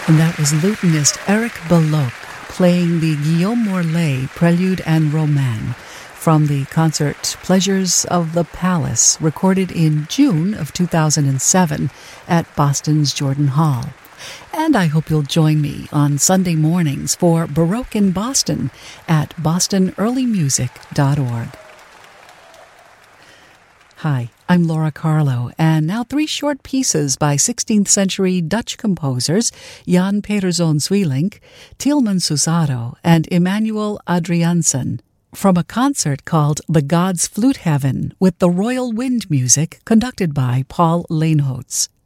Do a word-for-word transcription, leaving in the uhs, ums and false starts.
And that was lutenist Eric Belloc playing the Guillaume Morlet Prelude and Roman from the concert Pleasures of the Palace, recorded in June of two thousand seven at Boston's Jordan Hall. And I hope you'll join me on Sunday mornings for Baroque in Boston at boston early music dot org. Hi, I'm Laura Carlo, and now three short pieces by sixteenth century Dutch composers Jan Pieterszoon Sweelinck, Tieleman Susado, and Emmanuel Adriaansen, from a concert called The Gods' Flute Heaven with the Royal Wind Music conducted by Paul Leenhoots.